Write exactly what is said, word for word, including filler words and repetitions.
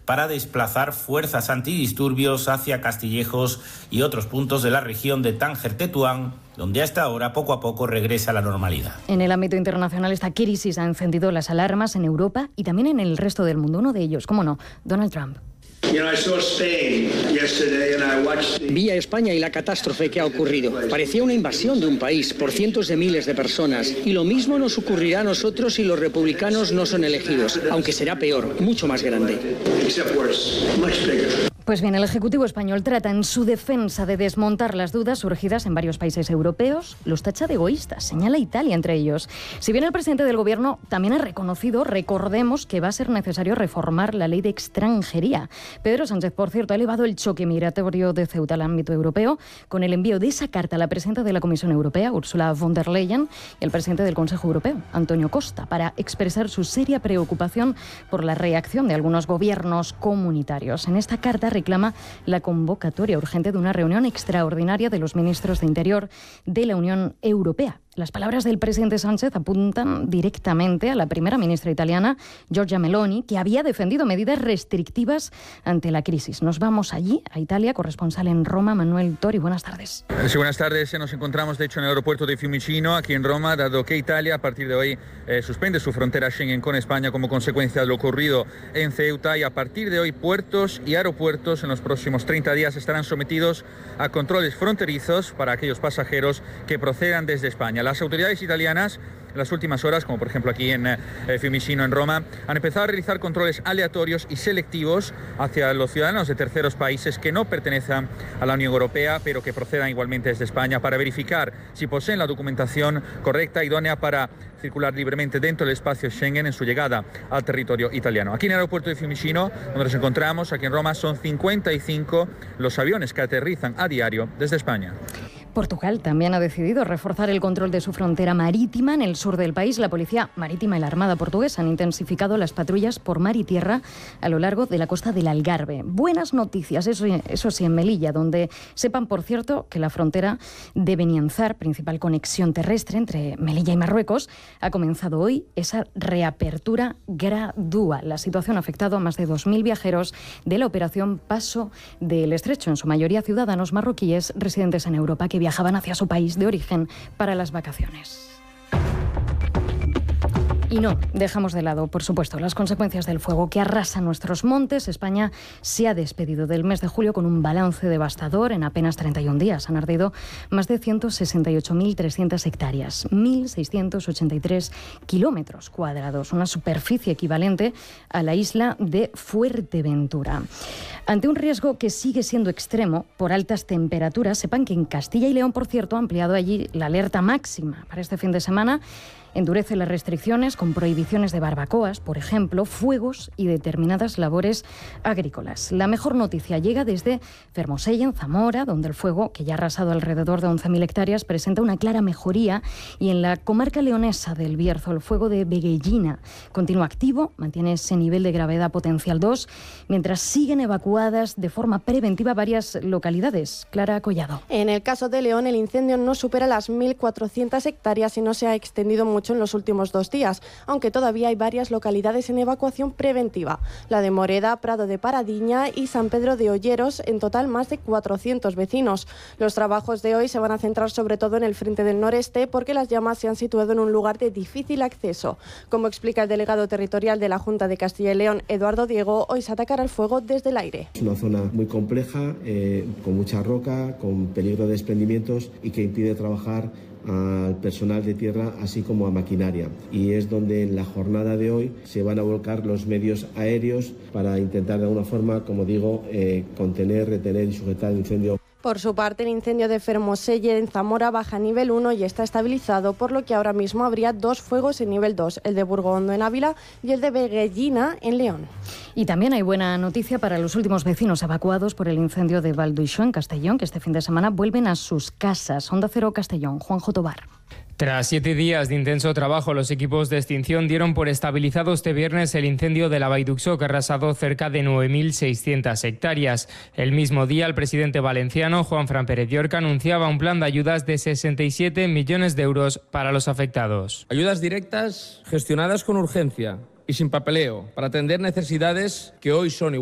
para desplazar fuerzas antidisturbios hacia Castillejos y otros puntos de la región de Tánger-Tetuán, donde hasta ahora poco a poco regresa la normalidad. En el ámbito internacional, esta crisis ha encendido las alarmas en Europa y también en el resto del mundo. Uno de ellos, cómo no, Donald Trump. Vi a España y la catástrofe que ha ocurrido. Parecía una invasión de un país por cientos de miles de personas. Y lo mismo nos ocurrirá a nosotros si los republicanos no son elegidos, aunque será peor, mucho más grande. Pues bien, el Ejecutivo español trata en su defensa de desmontar las dudas surgidas en varios países europeos. Los tacha de egoístas, señala Italia entre ellos. Si bien el presidente del Gobierno también ha reconocido, recordemos que va a ser necesario reformar la ley de extranjería. Pedro Sánchez, por cierto, ha elevado el choque migratorio de Ceuta al ámbito europeo con el envío de esa carta a la presidenta de la Comisión Europea, Ursula von der Leyen, y al presidente del Consejo Europeo, Antonio Costa, para expresar su seria preocupación por la reacción de algunos gobiernos comunitarios. En esta carta reclama la convocatoria urgente de una reunión extraordinaria de los ministros de Interior de la Unión Europea. Las palabras del presidente Sánchez apuntan directamente a la primera ministra italiana, Giorgia Meloni, que había defendido medidas restrictivas ante la crisis. Nos vamos allí, a Italia, corresponsal en Roma, Manuel Tori. Buenas tardes. Sí, buenas tardes. Nos encontramos, de hecho, en el aeropuerto de Fiumicino, aquí en Roma, dado que Italia, a partir de hoy, eh, suspende su frontera Schengen con España como consecuencia de lo ocurrido en Ceuta, y a partir de hoy, puertos y aeropuertos en los próximos treinta días estarán sometidos a controles fronterizos para aquellos pasajeros que procedan desde España. Las autoridades italianas en las últimas horas, como por ejemplo aquí en eh, Fiumicino, en Roma, han empezado a realizar controles aleatorios y selectivos hacia los ciudadanos de terceros países que no pertenezcan a la Unión Europea, pero que procedan igualmente desde España, para verificar si poseen la documentación correcta, idónea para circular libremente dentro del espacio Schengen en su llegada al territorio italiano. Aquí en el aeropuerto de Fiumicino, donde nos encontramos, aquí en Roma, son cincuenta y cinco los aviones que aterrizan a diario desde España. Portugal también ha decidido reforzar el control de su frontera marítima en el sur del país. La Policía Marítima y la Armada Portuguesa han intensificado las patrullas por mar y tierra a lo largo de la costa del Algarve. Buenas noticias, eso, eso sí, en Melilla, donde sepan, por cierto, que la frontera de Benianzar, principal conexión terrestre entre Melilla y Marruecos, ha comenzado hoy esa reapertura gradual. La situación ha afectado a más de dos mil viajeros de la operación Paso del Estrecho, en su mayoría ciudadanos marroquíes residentes en Europa, que viajaban hacia su país de origen para las vacaciones. Y no dejamos de lado, por supuesto, las consecuencias del fuego que arrasa nuestros montes. España se ha despedido del mes de julio con un balance devastador. En apenas treinta y un días han ardido más de ciento sesenta y ocho mil trescientas hectáreas, mil seiscientos ochenta y tres kilómetros cuadrados, una superficie equivalente a la isla de Fuerteventura. Ante un riesgo que sigue siendo extremo por altas temperaturas, sepan que en Castilla y León, por cierto, ha ampliado allí la alerta máxima para este fin de semana. Endurece las restricciones con prohibiciones de barbacoas, por ejemplo, fuegos y determinadas labores agrícolas. La mejor noticia llega desde Fermoselle, en Zamora, donde el fuego, que ya ha arrasado alrededor de once mil hectáreas, presenta una clara mejoría. Y en la comarca leonesa del Bierzo, el fuego de Veguellina continúa activo, mantiene ese nivel de gravedad potencial dos, mientras siguen evacuadas de forma preventiva varias localidades. Clara Collado. En el caso de León, el incendio no supera las mil cuatrocientas hectáreas y no se ha extendido mucho en los últimos dos días, aunque todavía hay varias localidades en evacuación preventiva. La de Moreda, Prado de Paradiña y San Pedro de Olleros, en total más de cuatrocientos vecinos. Los trabajos de hoy se van a centrar sobre todo en el frente del noreste, porque las llamas se han situado en un lugar de difícil acceso. Como explica el delegado territorial de la Junta de Castilla y León, Eduardo Diego, hoy se atacará el fuego desde el aire. Es una zona muy compleja, eh, con mucha roca, con peligro de desprendimientos y que impide trabajar al personal de tierra, así como a maquinaria. Y es donde en la jornada de hoy se van a volcar los medios aéreos para intentar de alguna forma, como digo, eh, contener, retener y sujetar el incendio. Por su parte, el incendio de Fermoselle en Zamora baja a nivel uno y está estabilizado, por lo que ahora mismo habría dos fuegos en nivel dos, el de Burgondo en Ávila y el de Veguellina en León. Y también hay buena noticia para los últimos vecinos evacuados por el incendio de Valduixó en Castellón, que este fin de semana vuelven a sus casas. Onda Cero Castellón, Juanjo Tobar. Tras siete días de intenso trabajo, los equipos de extinción dieron por estabilizado este viernes el incendio de la Valduixó, que ha arrasado cerca de nueve mil seiscientas hectáreas. El mismo día, el presidente valenciano, Juanfran Pérez Llorca, anunciaba un plan de ayudas de sesenta y siete millones de euros para los afectados. Ayudas directas gestionadas con urgencia y sin papeleo para atender necesidades que hoy son iguales.